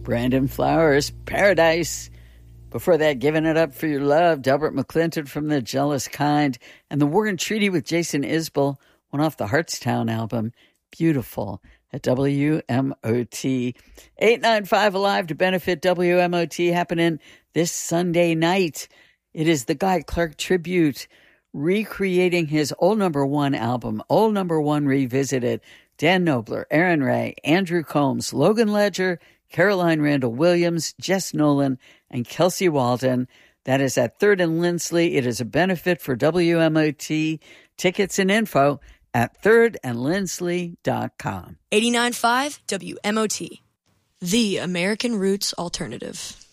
Brandon Flowers, Paradise. Before that, Giving It Up for Your Love, Delbert McClinton from The Jealous Kind, and The War and Treaty with Jason Isbell, one off the Heartstown album, Beautiful, at WMOT. 895 Alive to benefit WMOT happening this Sunday night. It is the Guy Clark Tribute, recreating his Old Number One album, Old Number One Revisited. Dan Knobler, Aaron Ray, Andrew Combs, Logan Ledger, Caroline Randall Williams, Jess Nolan, and Kelsey Walden. That is at 3rd and Lindsley. It is a benefit for WMOT. Tickets and info at thirdandlindsley.com. 89.5 WMOT, the American Roots Alternative.